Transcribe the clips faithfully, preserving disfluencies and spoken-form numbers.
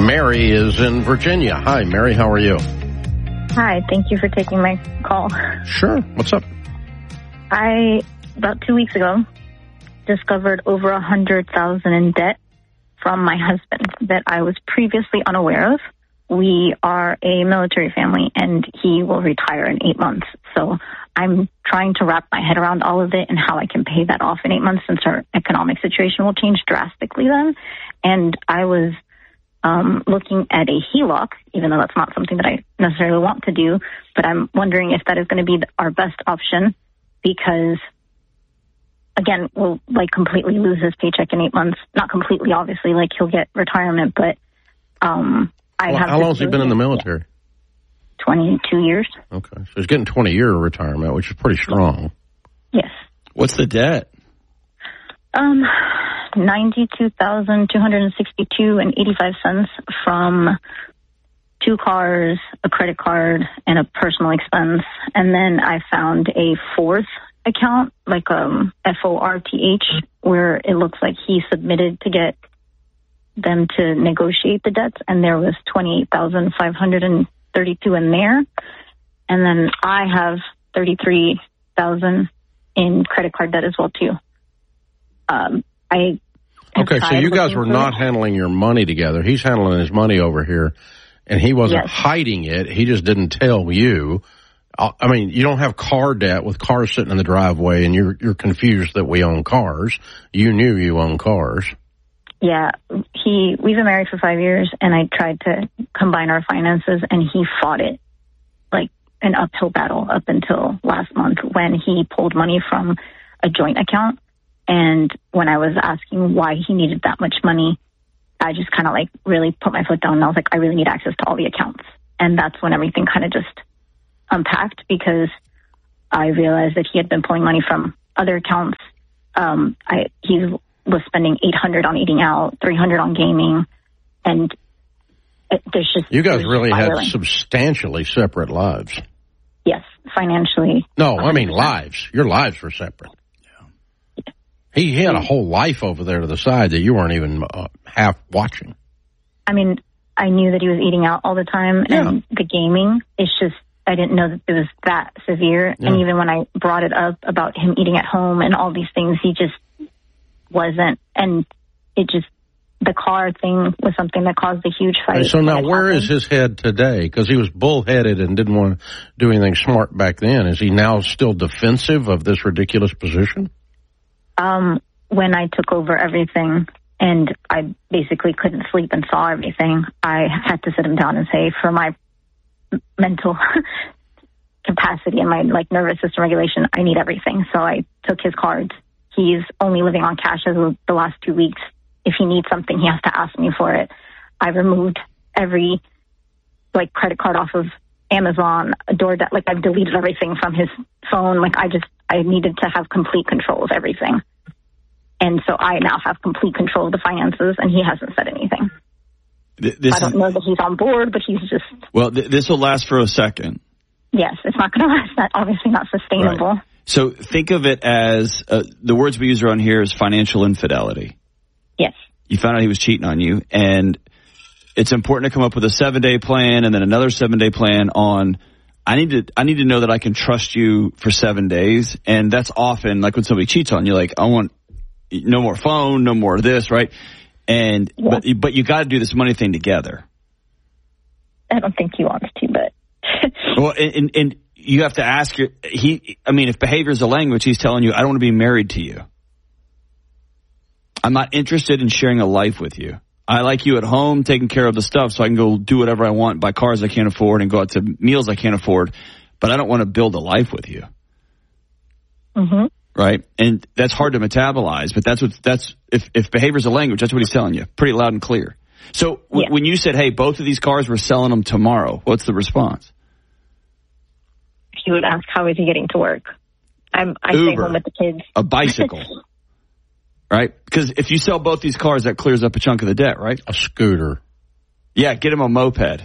Mary is in Virginia. Hi, Mary. How are you? Hi. Thank you for taking my call. Sure. What's up? I, about two weeks ago, discovered over a hundred thousand in debt from my husband that I was previously unaware of. We are a military family, and he will retire in eight months. So I'm trying to wrap my head around all of it and how I can pay that off in eight months since our economic situation will change drastically then. And I was um, looking at a H E L O C, even though that's not something that I necessarily want to do. But I'm wondering if that is going to be our best option because, again, we'll like completely lose his paycheck in eight months. Not completely, obviously, like he'll get retirement, but um, I well, have. How long has he been in the military? Yeah. twenty-two years. Okay. So he's getting twenty-year retirement, which is pretty strong. Yes. What's the debt? Um, ninety-two thousand two hundred sixty-two and eighty-five cents from two cars, a credit card, and a personal expense. And then I found a fourth account, like um F O R T H, where it looks like he submitted to get them to negotiate the debts, and there was twenty-eight thousand five hundred thirty-two in there. And then I have thirty-three thousand in credit card debt as well, too. Um, I Okay, so you guys were not it. handling your money together. He's handling his money over here, and he wasn't yes. hiding it. He just didn't tell you. I mean, you don't have car debt with cars sitting in the driveway, and you're you're confused that we own cars. You knew you own cars. Yeah, he. We've been married for five years, and I tried to combine our finances, and he fought it like an uphill battle up until last month when he pulled money from a joint account. And when I was asking why he needed that much money, I just kind of like really put my foot down, and I was like, I really need access to all the accounts. And that's when everything kind of just unpacked, because I realized that he had been pulling money from other accounts. Um, I he was spending eight hundred on eating out, three hundred on gaming, and it, there's just you guys really spiraling. had substantially separate lives. Yes, financially. No, I mean lives. Your lives were separate. Yeah. He, he had a whole life over there to the side that you weren't even uh, half watching. I mean, I knew that he was eating out all the time, Yeah. and the gaming. It's just I didn't know that it was that severe. Yeah. And even when I brought it up about him eating at home and all these things, he just wasn't. And it just, the car thing was something that caused a huge fight. So now where happened. is his head today? Because he was bullheaded and didn't want to do anything smart back then. Is he now still defensive of this ridiculous position? Um, when I took over everything and I basically couldn't sleep and saw everything, I had to sit him down and say, for my mental capacity and my like nervous system regulation, I need everything. So I took his cards. He's only living on cash as of the last two weeks. If he needs something, he has to ask me for it. I removed every like credit card off of Amazon, DoorDash. Like I've deleted everything from his phone. Like I just I needed to have complete control of everything. And so I now have complete control of the finances, and he hasn't said anything. This I don't is, know that he's on board, but he's just... well, th- this will last for a second. Yes, it's not going to last. That's obviously not sustainable. Right. So think of it as, uh, the words we use around here is financial infidelity. Yes. You found out he was cheating on you, and it's important to come up with a seven-day plan and then another seven-day plan on, I need to I need to know that I can trust you for seven days. And that's often, like when somebody cheats on you, like, I want no more phone, no more of this, right? And Yeah. but but you got to do this money thing together. I don't think he wants to, but... Well, and, and and you have to ask your he. I mean, if behavior is a language, he's telling you, I don't want to be married to you. I'm not interested in sharing a life with you. I like you at home, taking care of the stuff, so I can go do whatever I want, buy cars I can't afford, and go out to meals I can't afford. But I don't want to build a life with you. Mm-hmm. Right, and that's hard to metabolize, but that's what that's if if behavior is a language, that's what he's telling you, pretty loud and clear. So w- Yeah. when you said, "Hey, both of these cars, we're selling them tomorrow," what's the response? He would ask, how is he getting to work? I'm, I stay Uber. home with the kids. A bicycle, right? Because if you sell both these cars, that clears up a chunk of the debt, right? A scooter. Yeah, get him a moped.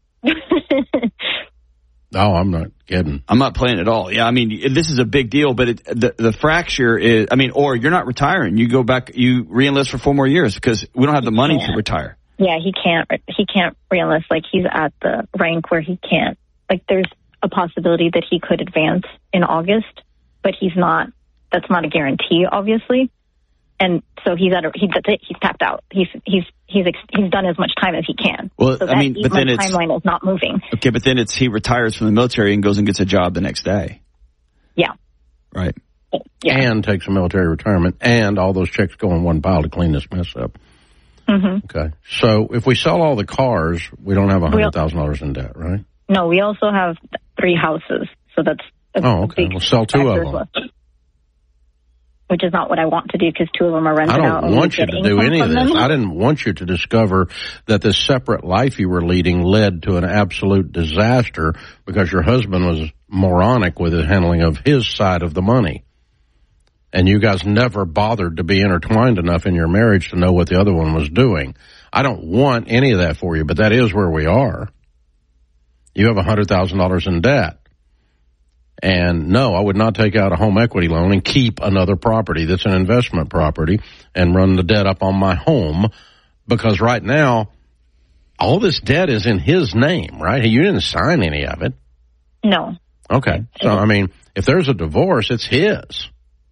No, I'm not kidding. I'm not playing at all. Yeah, I mean, this is a big deal, but it, the the fracture is, I mean, or you're not retiring. You go back, you re-enlist for four more years because we don't have the money Yeah. to retire. Yeah, he can't. He can't re-enlist. Like, he's at the rank where he can't. Like, there's a possibility that he could advance in August, but he's not. That's not a guarantee, obviously. And so he's at. A, he, that's it. He's tapped out. He's he's he's ex, he's done as much time as he can. Well, so I mean, but then it's timeline is not moving. Okay, but then it's he retires from the military and goes and gets a job the next day. Yeah. Right. Yeah. And takes a military retirement, and all those checks go in one pile to clean this mess up. Mm-hmm. Okay. So if we sell all the cars, we don't have one hundred thousand dollars in debt, right? No, we also have three houses. So that's a Oh, okay. big We'll sell two of them. left, which is not what I want to do because two of them are rented I out. don't want you to do any of this. I didn't want you to discover that this separate life you were leading led to an absolute disaster because your husband was moronic with his handling of his side of the money. And you guys never bothered to be intertwined enough in your marriage to know what the other one was doing. I don't want any of that for you, but that is where we are. You have one hundred thousand dollars in debt. And no, I would not take out a home equity loan and keep another property that's an investment property and run the debt up on my home, because right now, all this debt is in his name, right? You didn't sign any of it. No. Okay. So, I mean, if there's a divorce, it's his.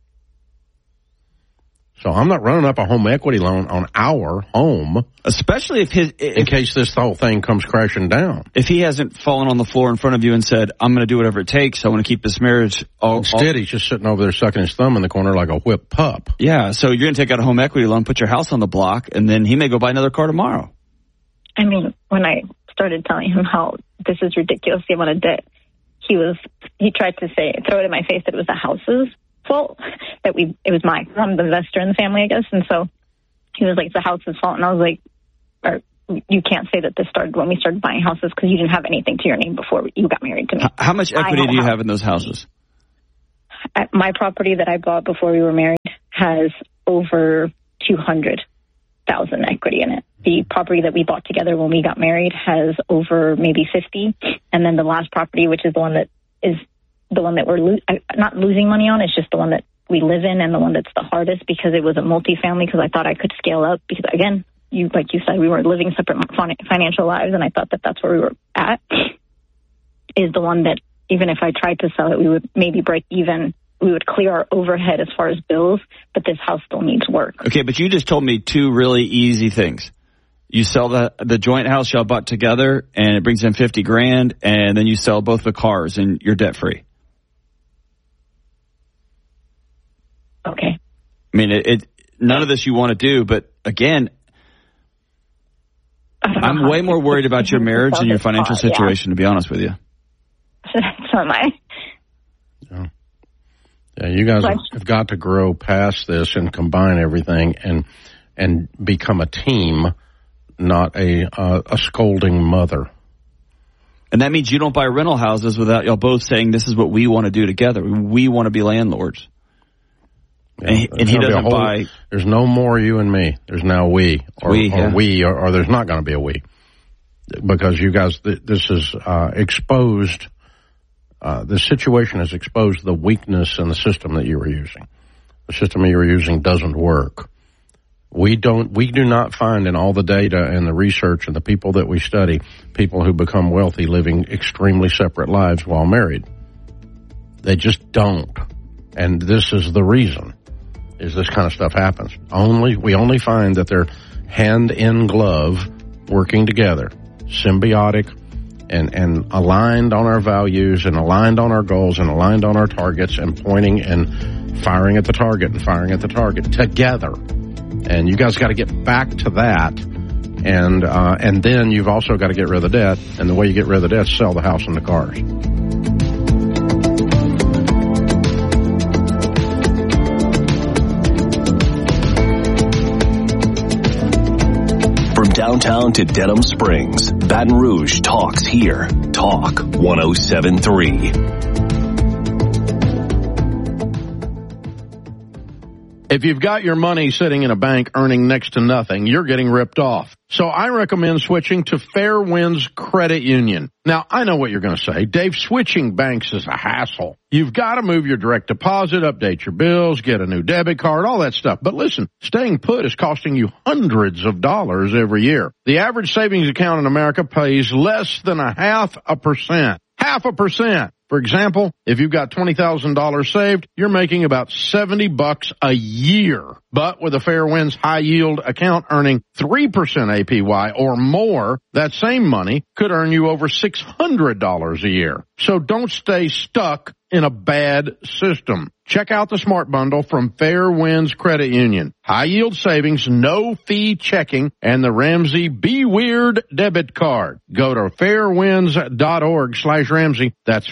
So I'm not running up a home equity loan on our home. Especially if his... If, in case this whole thing comes crashing down. If he hasn't fallen on the floor in front of you and said, I'm going to do whatever it takes, I want to keep this marriage all... Instead, all, he's just sitting over there sucking his thumb in the corner like a whipped pup. Yeah, so you're going to take out a home equity loan, put your house on the block, and then he may go buy another car tomorrow. I mean, when I started telling him how this is ridiculous, the amount of debt, he was, he tried to say, throw it in my face that it was the house's fault, that we, it was my, I'm the investor in the family, I guess. And so he was like, it's the house's fault. And I was like, or, you can't say that this started when we started buying houses because you didn't have anything to your name before you got married to me. How much equity do you have in those houses? My property that I bought before we were married has over two hundred thousand equity in it. The property that we bought together when we got married has over maybe fifty. And then the last property, which is the one that is the one that we're lo- not losing money on, it's just the one that we live in and the one that's the hardest because it was a multifamily because I thought I could scale up because, again, you like you said, we were living separate financial lives, and I thought that that's where we were at, is the one that even if I tried to sell it, we would maybe break even. We would clear our overhead as far as bills, but this house still needs work. Okay, but you just told me two really easy things. You sell the the joint house y'all bought together, and it brings in fifty grand, and then you sell both the cars, and you're debt free. Okay. I mean, it, it none of this you want to do, but again, I'm way more worried about your marriage and your financial situation, to be honest with you. So am I. Yeah. Yeah, you guys have, have got to grow past this and combine everything and and become a team, not a uh, a scolding mother. And that means you don't buy rental houses without y'all both saying this is what we want to do together. We want to be landlords. Yeah, and he, and he doesn't whole, buy. There's no more you and me. There's now we, or we, or, yeah. we, or, or there's not going to be a we, because you guys. Th- this is uh, exposed. Uh, this situation has exposed the weakness in the system that you were using. The system you were using doesn't work. We don't. We do not find in all the data and the research and the people that we study people who become wealthy living extremely separate lives while married. They just don't, and this is the reason. Is this kind of stuff happens. Only we only find that they're hand in glove working together, symbiotic and, and aligned on our values and aligned on our goals and aligned on our targets and pointing and firing at the target and firing at the target together. And you guys got to get back to that. And, uh, and then you've also got to get rid of the debt. And the way you get rid of the debt is sell the house and the cars. Downtown to Denham Springs, Baton Rouge talks here. Talk one oh seven three. If you've got your money sitting in a bank earning next to nothing, you're getting ripped off. So I recommend switching to Fairwinds Credit Union. Now, I know what you're going to say. Dave, switching banks is a hassle. You've got to move your direct deposit, update your bills, get a new debit card, all that stuff. But listen, staying put is costing you hundreds of dollars every year. The average savings account in America pays less than a half a percent. Half a percent. For example, if you've got twenty thousand dollars saved, you're making about seventy bucks a year. But with a Fairwinds high yield account earning three percent A P Y or more, that same money could earn you over six hundred dollars a year. So don't stay stuck in a bad system. Check out the Smart Bundle from Fairwinds Credit Union. High yield savings, no fee checking, and the Ramsey Be Weird debit card. Go to fairwinds.org slash Ramsey. That's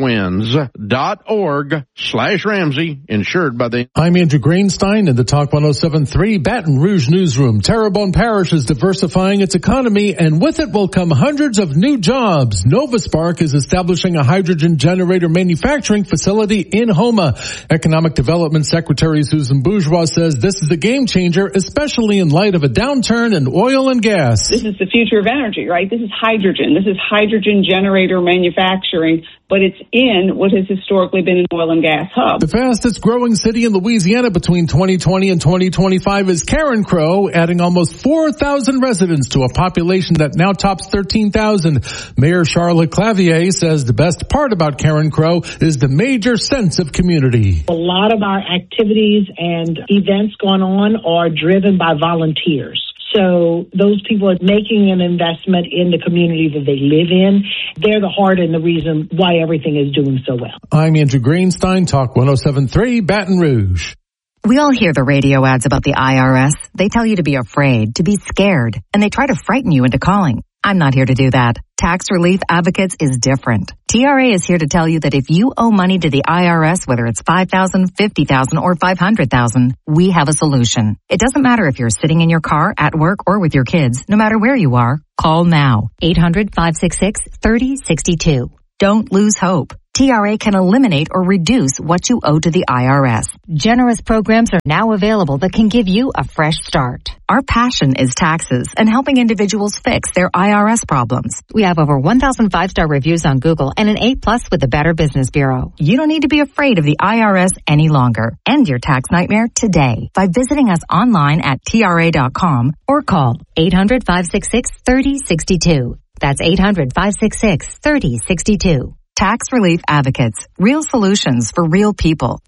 fairwinds.org slash Ramsey, insured by the... I'm Andrew Greenstein in the Talk one oh seven point three Baton Rouge Newsroom. Terrebonne Parish is diversifying its economy, and with it will come hundreds of new jobs. Novaspark is establishing a hydrogen generator manufacturing facility in Houma. Economic Development Secretary Susan Bourgeois says this is a game changer, especially in light of a downturn in oil and gas. This is the future of energy, right? This is hydrogen. This is hydrogen generator manufacturing, but it's in what has historically been an oil and gas hub. The fastest growing city in Louisiana between twenty twenty and twenty twenty-five is Carencro, adding almost four thousand residents to a population that now tops thirteen thousand. Mayor Charlotte Clavier says the best part about Carencro is the major sense of community. A lot of our activities and events going on are driven by volunteers. So those people are making an investment in the community that they live in. They're the heart and the reason why everything is doing so well. I'm Andrew Greenstein, Talk one oh seven point three Baton Rouge. We all hear the radio ads about the I R S. They tell you to be afraid, to be scared, and they try to frighten you into calling. I'm not here to do that. Tax Relief Advocates is different. T R A is here to tell you that if you owe money to the I R S, whether it's five thousand dollars, fifty thousand dollars, or five hundred thousand dollars, we have a solution. It doesn't matter if you're sitting in your car, at work, or with your kids. No matter where you are, call now. eight hundred, five six six, three oh six two. Don't lose hope. T R A can eliminate or reduce what you owe to the I R S. Generous programs are now available that can give you a fresh start. Our passion is taxes and helping individuals fix their I R S problems. We have over one thousand five-star reviews on Google and an A plus with the Better Business Bureau. You don't need to be afraid of the I R S any longer. End your tax nightmare today by visiting us online at T R A dot com or call eight hundred, five six six, three oh six two. That's eight hundred, five six six, three oh six two. Tax Relief Advocates. Real solutions for real people.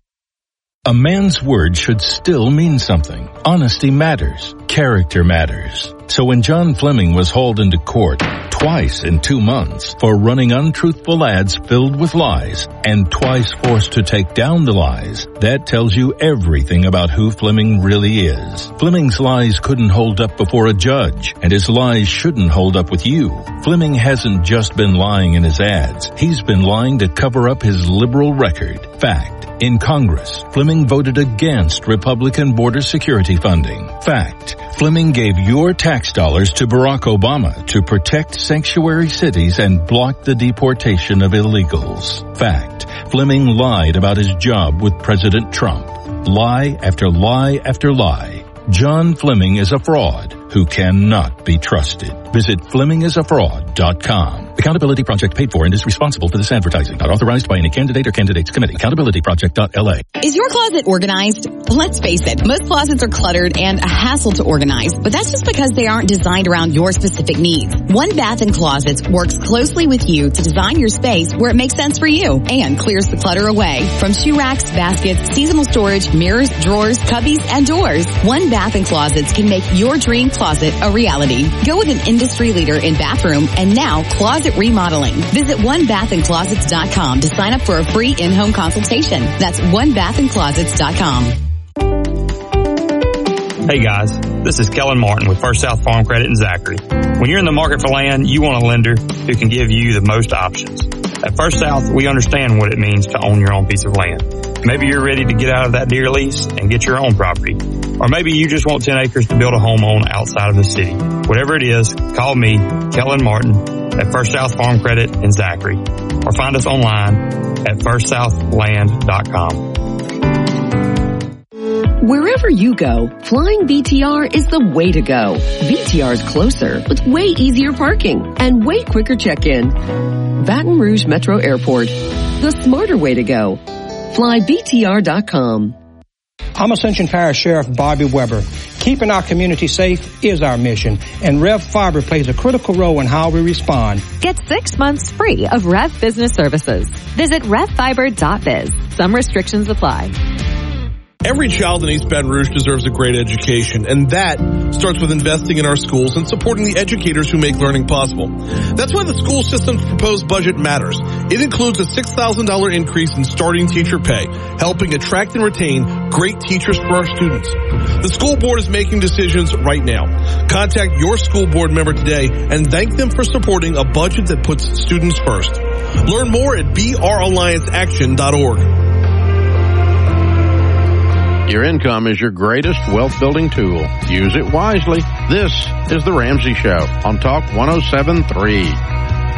A man's word should still mean something. Honesty matters. Character matters. So when John Fleming was hauled into court twice in two months for running untruthful ads filled with lies and twice forced to take down the lies, that tells you everything about who Fleming really is. Fleming's lies couldn't hold up before a judge, and his lies shouldn't hold up with you. Fleming hasn't just been lying in his ads. He's been lying to cover up his liberal record. Fact. In Congress, Fleming voted against Republican border security funding. Fact. Fleming gave your tax dollars to Barack Obama to protect sanctuary cities and block the deportation of illegals. Fact. Fleming lied about his job with President Trump. Lie after lie after lie. John Fleming is a fraud who cannot be trusted. Visit Fleming is a fraud dot com. Accountability Project paid for and is responsible for this advertising. Not authorized by any candidate or candidates committee. accountability project dot L A. Is your closet organized? Let's face it, most closets are cluttered and a hassle to organize, but that's just because they aren't designed around your specific needs. One Bath and Closets works closely with you to design your space where it makes sense for you and clears the clutter away. From shoe racks, baskets, seasonal storage, mirrors, drawers, cubbies, and doors, One Bath and Closets can make your dream closet a reality. Go with an industry leader in bathroom and now closet remodeling. Visit one bath and closets dot com to sign up for a free in-home consultation. That's one bath and closets dot com. Hey guys, this is Kellen Martin with First South Farm Credit in Zachary. When you're in the market for land, you want a lender who can give you the most options. At First South, we understand what it means to own your own piece of land. Maybe you're ready to get out of that deer lease and get your own property. Or maybe you just want ten acres to build a home on outside of the city. Whatever it is, call me, Kellen Martin, at First South Farm Credit in Zachary. Or find us online at first south land dot com. Wherever you go, flying B T R is the way to go. B T R is closer with way easier parking and way quicker check-in. Baton Rouge Metro Airport, the smarter way to go. Fly B T R dot com. I'm Ascension Parish Sheriff Bobby Weber. Keeping our community safe is our mission, and Rev Fiber plays a critical role in how we respond. Get six months free of Rev Business Services. Visit rev fiber dot biz. Some restrictions apply. Every child in East Baton Rouge deserves a great education, and that starts with investing in our schools and supporting the educators who make learning possible. That's why the school system's proposed budget matters. It includes a six thousand dollars increase in starting teacher pay, helping attract and retain great teachers for our students. The school board is making decisions right now. Contact your school board member today and thank them for supporting a budget that puts students first. Learn more at b r alliance action dot org. Your income is your greatest wealth-building tool. Use it wisely. This is The Ramsey Show on Talk one oh seven point three.